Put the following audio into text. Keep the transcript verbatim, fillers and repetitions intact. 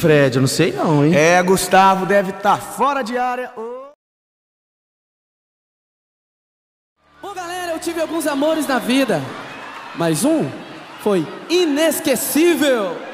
Fred, eu não sei não, hein? É, Gustavo deve estar fora de área. Oh. Bom, galera, eu tive alguns amores na vida, mas um foi inesquecível.